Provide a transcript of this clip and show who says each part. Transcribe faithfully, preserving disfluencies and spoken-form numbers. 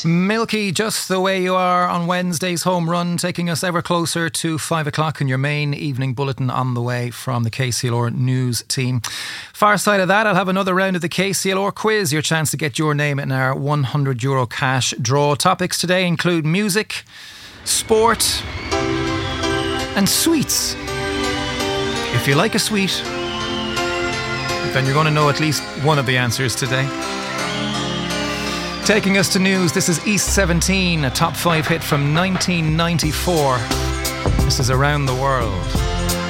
Speaker 1: Milky, just the way you are on Wednesday's home run, taking us ever closer to five o'clock in your main evening bulletin on the way from the K C L R news team. Far side of that, I'll have another round of the K C L R quiz, your chance to get your name in our one hundred euro cash draw. Topics today include music, sport and sweets. If you like a sweet, then you're going to know at least one of the answers today. Taking us to news, this is East seventeen, a top five hit from nineteen ninety-four. This is Around the World.